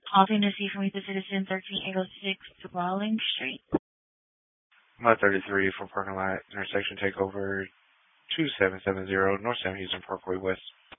Calling to see from the citizen 13-806 Rawling Street. Lot 33 for parking lot intersection takeover 2770 North San Houston Parkway West.